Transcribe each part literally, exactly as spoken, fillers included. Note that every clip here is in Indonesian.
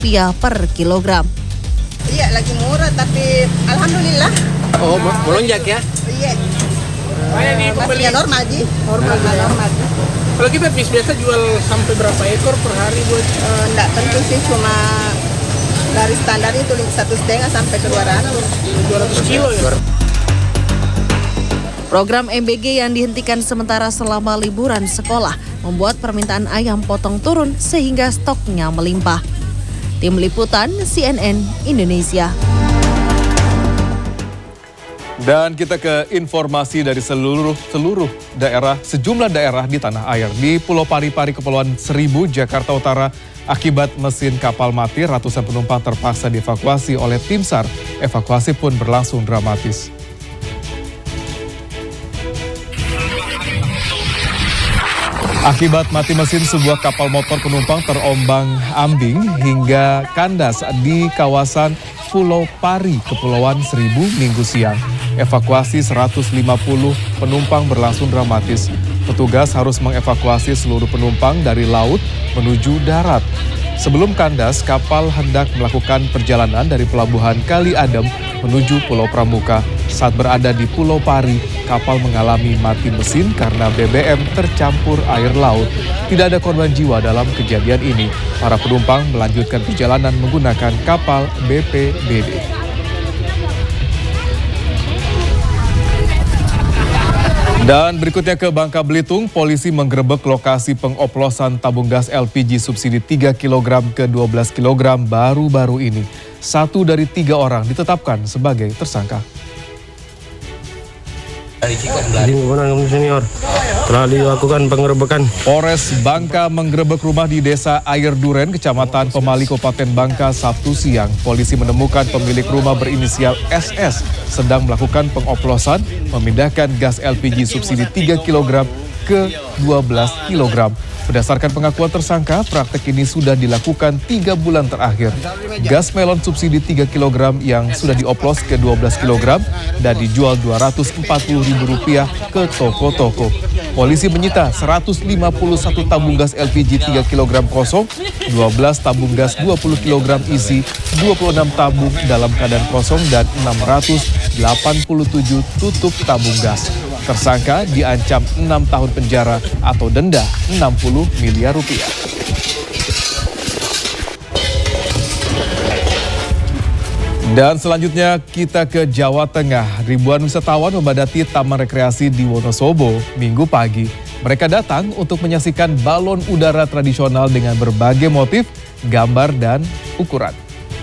rupiah per kilogram. Iya, lagi murah tapi alhamdulillah. Oh, melonjak ya? Iya. Uh, Masih normal Ji. Normal, nah, ya. normal. Kalau kita biasa jual sampai berapa ekor per hari buat? Uh, enggak tentu sih, cuma dari standar itu satu setengah sampai ke dua ratus. dua ratus kilo ya? Program M B G yang dihentikan sementara selama liburan sekolah membuat permintaan ayam potong turun sehingga stoknya melimpah. Tim Liputan C N N Indonesia. Dan kita ke informasi dari seluruh seluruh daerah, sejumlah daerah di tanah air. Di Pulau Pari-Pari, Kepulauan Seribu, Jakarta Utara, akibat mesin kapal mati, ratusan penumpang terpaksa dievakuasi oleh tim SAR. Evakuasi pun berlangsung dramatis. Akibat mati mesin, sebuah kapal motor penumpang terombang-ambing hingga kandas di kawasan Pulau Pari, Kepulauan Seribu, Minggu siang. Evakuasi seratus lima puluh penumpang berlangsung dramatis. Petugas harus mengevakuasi seluruh penumpang dari laut menuju darat. Sebelum kandas, kapal hendak melakukan perjalanan dari pelabuhan Kali Adem menuju Pulau Pramuka. Saat berada di Pulau Pari, kapal mengalami mati mesin karena B B M tercampur air laut. Tidak ada korban jiwa dalam kejadian ini. Para penumpang melanjutkan perjalanan menggunakan kapal B P B D. Dan berikutnya ke Bangka Belitung, polisi menggerebek lokasi pengoplosan tabung gas L P G subsidi tiga kilogram ke dua belas kilogram baru-baru ini. Satu dari tiga orang ditetapkan sebagai tersangka. Senior telah dilakukan penggerebekan. Polres Bangka menggerebek rumah di Desa Air Duren, Kecamatan Pemali, Kabupaten Bangka, Sabtu siang. Polisi menemukan pemilik rumah berinisial S S sedang melakukan pengoplosan memindahkan gas L P G subsidi tiga kilogram ke dua belas kilogram. Berdasarkan pengakuan tersangka, praktek ini sudah dilakukan tiga bulan terakhir. Gas melon subsidi tiga kilogram yang sudah dioplos ke dua belas kilogram dan dijual dua ratus empat puluh ribu rupiah ke toko-toko. Polisi menyita seratus lima puluh satu tabung gas L P G tiga kilogram kosong, dua belas tabung gas dua puluh kilogram isi, dua puluh enam tabung dalam keadaan kosong, dan enam ratus delapan puluh tujuh tutup tabung gas. Tersangka diancam enam tahun penjara atau denda enam puluh miliar rupiah. Dan selanjutnya kita ke Jawa Tengah. Ribuan wisatawan memadati Taman Rekreasi di Wonosobo Minggu pagi. Mereka datang untuk menyaksikan balon udara tradisional dengan berbagai motif, gambar, dan ukuran.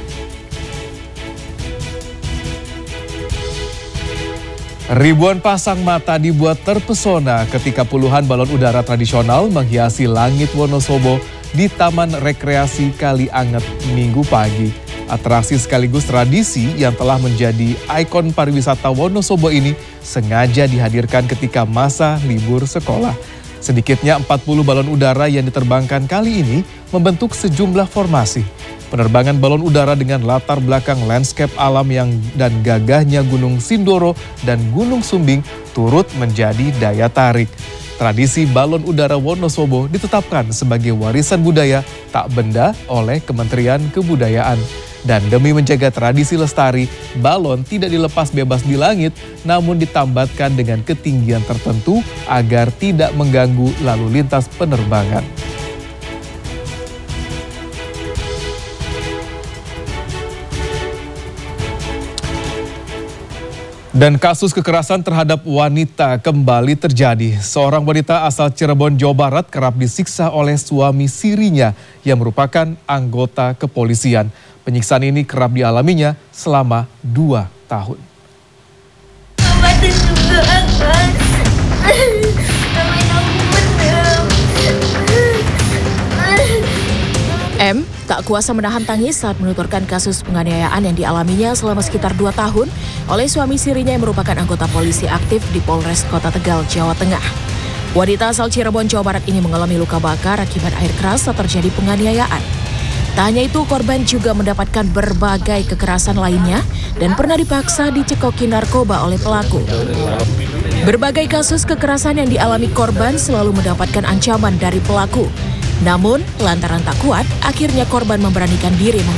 Ribuan pasang mata dibuat terpesona ketika puluhan balon udara tradisional menghiasi langit Wonosobo di Taman Rekreasi Kali Anget Minggu pagi. Atraksi sekaligus tradisi yang telah menjadi ikon pariwisata Wonosobo ini sengaja dihadirkan ketika masa libur sekolah. Sedikitnya empat puluh balon udara yang diterbangkan kali ini membentuk sejumlah formasi. Penerbangan balon udara dengan latar belakang landscape alam yang dan gagahnya Gunung Sindoro dan Gunung Sumbing turut menjadi daya tarik. Tradisi balon udara Wonosobo ditetapkan sebagai warisan budaya tak benda oleh Kementerian Kebudayaan. Dan demi menjaga tradisi lestari, balon tidak dilepas bebas di langit, namun ditambatkan dengan ketinggian tertentu agar tidak mengganggu lalu lintas penerbangan. Dan kasus kekerasan terhadap wanita kembali terjadi. Seorang wanita asal Cirebon, Jawa Barat kerap disiksa oleh suami sirinya yang merupakan anggota kepolisian. Penyiksaan ini kerap dialaminya selama dua tahun. M tak kuasa menahan tangis saat menuturkan kasus penganiayaan yang dialaminya selama sekitar dua tahun oleh suami sirinya yang merupakan anggota polisi aktif di Polres Kota Tegal, Jawa Tengah. Wanita asal Cirebon, Jawa Barat ini mengalami luka bakar akibat air keras saat terjadi penganiayaan. Tak hanya itu, korban juga mendapatkan berbagai kekerasan lainnya dan pernah dipaksa dicekoki narkoba oleh pelaku. Berbagai kasus kekerasan yang dialami korban selalu mendapatkan ancaman dari pelaku. Namun, lantaran tak kuat, akhirnya korban memberanikan diri